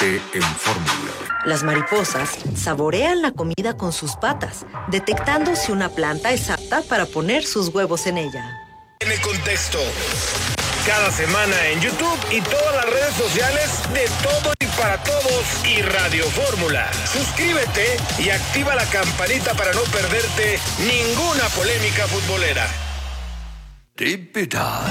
Suscríbete en Fórmula. Las mariposas saborean la comida con sus patas, detectando si una planta es apta para poner sus huevos en ella. En el contexto. Cada semana en YouTube y todas las redes sociales de Todo y para Todos y Radio Fórmula. Suscríbete y activa la campanita para no perderte ninguna polémica futbolera. Deep Dive.